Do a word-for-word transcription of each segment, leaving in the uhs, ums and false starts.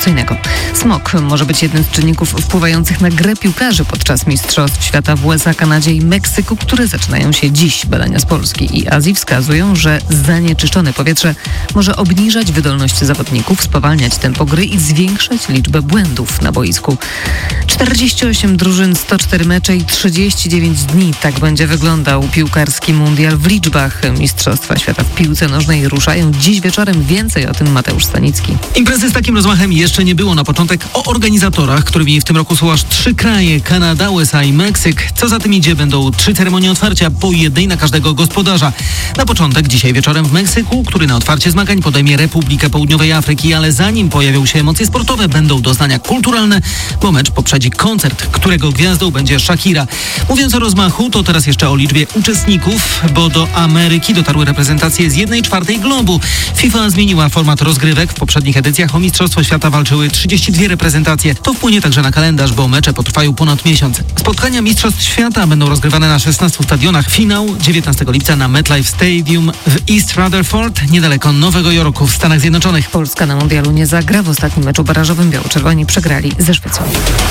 antykorupcyjnego. Smog może być jednym z czynników wpływających na grę piłkarzy podczas Mistrzostw Świata w U S A, Kanadzie i Meksyku, które zaczynają się dziś. Badania z Polski i Azji wskazują, że zanieczyszczone powietrze może obniżać wydolność zawodników, spowalniać tempo gry i zwiększać liczbę błędów na boisku. czterdzieści osiem drużyn, sto cztery mecze i trzydzieści dziewięć dni. Tak będzie wyglądał piłkarski mundial w liczbach. Mistrzostwa Świata w piłce nożnej ruszają dziś wieczorem. Więcej o tym Mateusz Stanicki. Imprezy z takim rozmachem jeszcze nie było. Na początek o organizatorach, którymi w tym roku są aż trzy kraje: Kanada, U S A i Meksyk. Co za tym idzie, będą trzy ceremonie otwarcia, po jednej na każdego gospodarza. Na początek dzisiaj wieczorem w Meksyku, który na otwarcie zmagań podejmie Republikę Południowej Afryki, ale zanim pojawią się emocje sportowe, będą doznania kulturalne, bo mecz poprzedzi koncert, którego gwiazdą będzie Shakira. Mówiąc o rozmachu, to teraz jeszcze o liczbie uczestników, bo do Ameryki dotarły reprezentacje z jednej czwartej globu. FIFA zmieniła format rozgrywek. W poprzednich edycjach o Mistrzostwo Świata walczyły trzydzieści dwie reprezentacje. To wpłynie także na kalendarz, bo mecze potrwają ponad miesiąc. Spotkania Mistrzostw Świata będą rozgrywane na szesnastu stadionach. Finał dziewiętnastego lipca na MetLife Stadium w East Rutherford, niedaleko Nowego Jorku w Stanach Zjednoczonych. Polska na mundialu nie zagra. W ostatnim meczu barażowym biało-czerwoni przegrali ze Szwecją.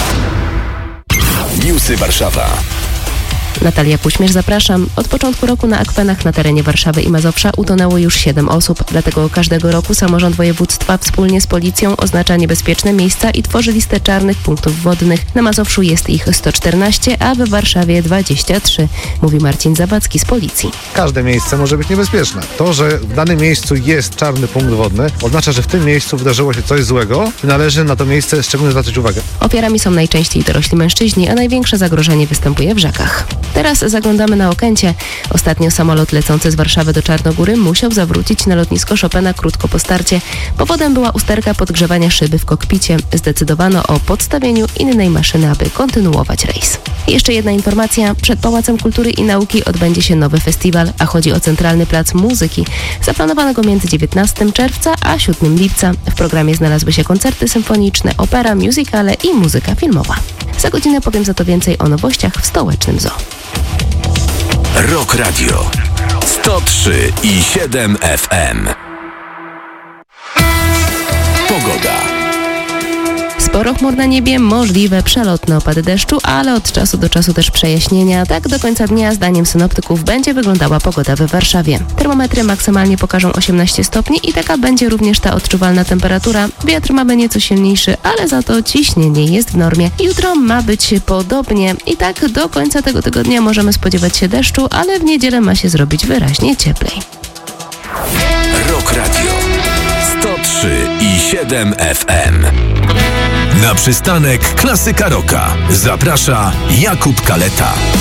Newsy Warszawa. Natalia Puśmierz, zapraszam. Od początku roku na akwenach na terenie Warszawy i Mazowsza utonęło już siedem osób. Dlatego każdego roku samorząd województwa wspólnie z policją oznacza niebezpieczne miejsca i tworzy listę czarnych punktów wodnych. Na Mazowszu jest ich sto czternaście, a w Warszawie dwadzieścia trzy, mówi Marcin Zawadzki z policji. Każde miejsce może być niebezpieczne. To, że w danym miejscu jest czarny punkt wodny, oznacza, że w tym miejscu wydarzyło się coś złego i należy na to miejsce szczególnie zwracać uwagę. Ofiarami są najczęściej dorośli mężczyźni, a największe zagrożenie występuje w rzekach. Teraz zaglądamy na Okęcie. Ostatnio samolot lecący z Warszawy do Czarnogóry musiał zawrócić na lotnisko Chopina krótko po starcie. Powodem była usterka podgrzewania szyby w kokpicie. Zdecydowano o podstawieniu innej maszyny, aby kontynuować rejs. I jeszcze jedna informacja. Przed Pałacem Kultury i Nauki odbędzie się nowy festiwal, a chodzi o Centralny Plac Muzyki. Zaplanowano go między dziewiętnastego czerwca a siódmego lipca. W programie znalazły się koncerty symfoniczne, opera, musicale i muzyka filmowa. Za godzinę powiem za to więcej o nowościach w stołecznym zoo. Rock Radio sto trzy i siedem F M. Pogoda. Sporo chmur na niebie, możliwe przelotne opady deszczu, ale od czasu do czasu też przejaśnienia. Tak do końca dnia, zdaniem synoptyków, będzie wyglądała pogoda we Warszawie. Termometry maksymalnie pokażą osiemnaście stopni i taka będzie również ta odczuwalna temperatura. Wiatr mamy nieco silniejszy, ale za to ciśnienie jest w normie. Jutro ma być podobnie i tak do końca tego tygodnia możemy spodziewać się deszczu, ale w niedzielę ma się zrobić wyraźnie cieplej. Rock Radio sto trzy i siedem F M. Na przystanek Klasyka Rocka zaprasza Jakub Kaleta.